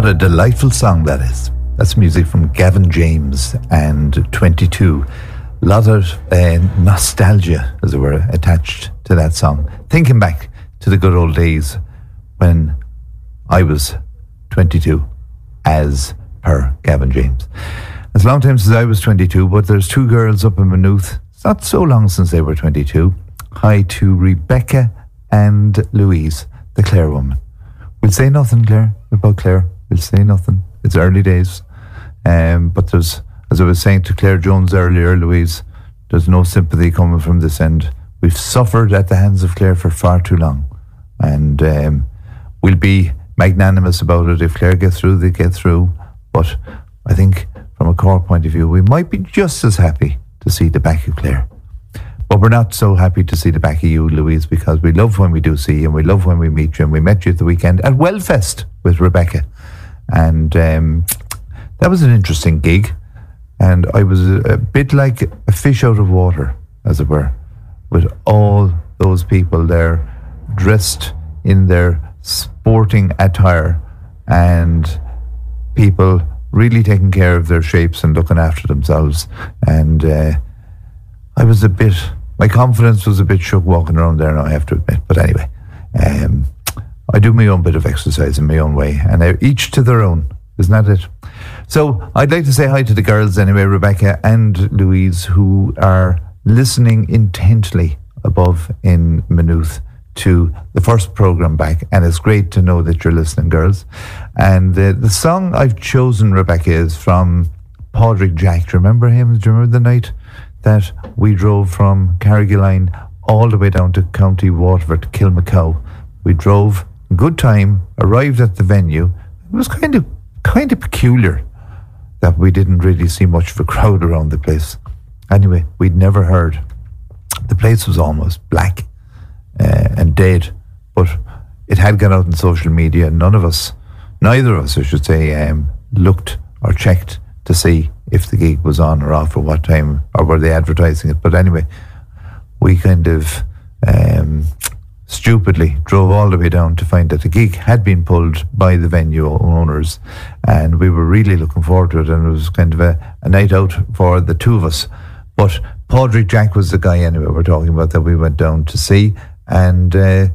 What a delightful song that is. That's music from Gavin James and 22. A lot of nostalgia, as it were, attached to that song. Thinking back to the good old days when I was 22, as per Gavin James. It's a long time since I was 22, but there's two girls up in Maynooth. It's not so long since they were 22. Hi to Rebecca and Louise, the Clare woman. We'll say nothing, Claire, about Claire. We'll say nothing. It's early days. But there's, as I was saying to Claire Jones earlier, Louise, there's no sympathy coming from this end. We've suffered at the hands of Claire for far too long. And we'll be magnanimous about it. If Claire gets through, they get through. But I think from a core point of view, we might be just as happy to see the back of Claire. But we're not so happy to see the back of you, Louise, because we love when we do see you and we love when we meet you. And we met you at the weekend at Wellfest with Rebecca. And that was an interesting gig. And I was a bit like a fish out of water, as it were, with all those people there dressed in their sporting attire and people really taking care of their shapes and looking after themselves. And I was a bit... My confidence was a bit shook walking around there now, I have to admit. But anyway, I do my own bit of exercise in my own way, and each to their own. Isn't that it? So I'd like to say hi to the girls anyway, Rebecca and Louise, who are listening intently above in Maynooth to the first programme back. And it's great to know that you're listening, girls. And the song I've chosen, Rebecca, is from Padraig Jack. Do you remember him? Do you remember the night that we drove from Carrigaline all the way down to County Waterford to Kilmacow? We drove, good time, arrived at the venue. It was kind of peculiar that we didn't really see much of a crowd around the place. Anyway, we'd never heard. The place was almost black and dead, but it had gone out on social media. Neither of us, I should say, looked or checked to see if the gig was on or off or what time, or were they advertising it. But anyway, we kind of stupidly drove all the way down to find that the gig had been pulled by the venue owners, and we were really looking forward to it, and it was kind of a night out for the two of us. But Padraig Jack was the guy anyway we're talking about that we went down to see, and